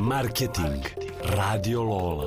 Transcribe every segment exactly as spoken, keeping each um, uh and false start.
Marketing. Radio Lola.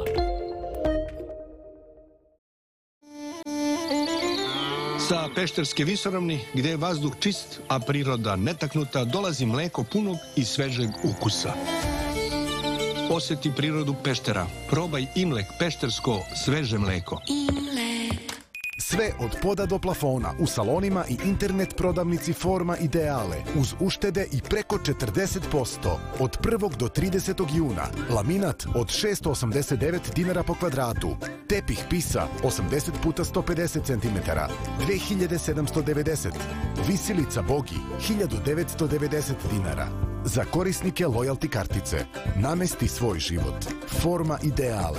Sa Pešterske visoravni, gde je vazduh čist, a priroda netaknuta, dolazi mleko punog i svežeg ukusa. Osjeti prirodu Peštera. Probaj Imlek peštersko sveže mleko. Sve od poda do plafona u salonima i internet prodavnici Forma Ideale uz uštede i preko četrdeset posto. Od prvog do tridesetog juna. Laminat od šesto osamdeset devet dinara po kvadratu. Tepih Pisa osamdeset puta sto pedeset centimetara dve hiljade sedamsto devedeset. Visilica Bogi hiljadu devetsto devedeset dinara. Za korisnike lojalty kartice. Namesti svoj život. Forma Ideale.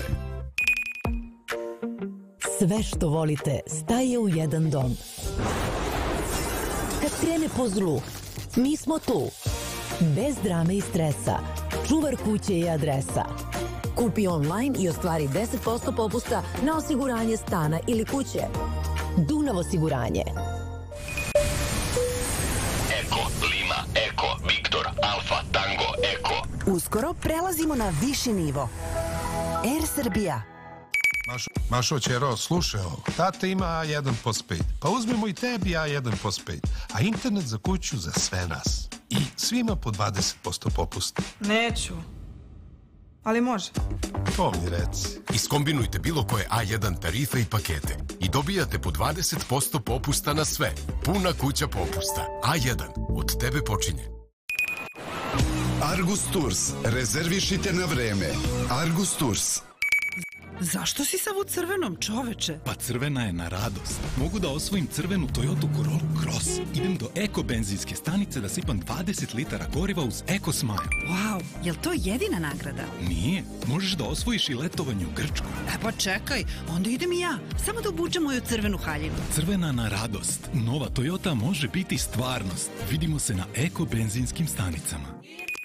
Sve što volite staje u jedan dom. Kad krene po zlu, mi smo tu. Bez drame i stresa. Čuvar kuće i adresa. Kupi online i ostvari deset posto popusta na osiguranje stana ili kuće. Dunav osiguranje. Eko, Lima, Eko, Viktor, Alfa, Tango, Eko. Uskoro prelazimo na viši nivo. Air Srbija. Mašo, Mašo Ćero, slušaj ovo. Tata ima A jedan postpaid. Pa uzmemo i tebi A jedan postpaid. A internet za kuću za sve nas. I svima po dvadeset posto popusta. Neću. Ali može. To mi reci. Iskombinujte bilo koje A jedan tarife i pakete i dobijate po dvadeset posto popusta na sve. Puna kuća popusta. A jedan. Od tebe počinje. Argus Tours. Rezervišite na vreme. Argus Tours. Zašto si sav u crvenom, čoveče? Pa crvena je na radost. Mogu da osvojim crvenu Toyota Corolla Cross. Idem do Eko benzinske stanice da sipam dvadeset litara goriva uz Eko Smile. Wow, je li to jedina nagrada? Nije. Možeš da osvojiš i letovanje u Grčku. E pa čekaj, onda idem i ja. Samo da obučem moju crvenu haljinu. Crvena na radost. Nova Toyota može biti stvarnost. Vidimo se na Eko benzinskim stanicama.